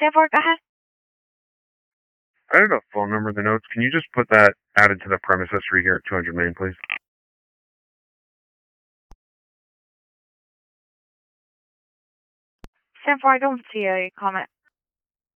10-4, go ahead. I don't know phone number in the notes. Can you just put that added to the premise history here at 200 Main, please? 10-4, I don't see a comment.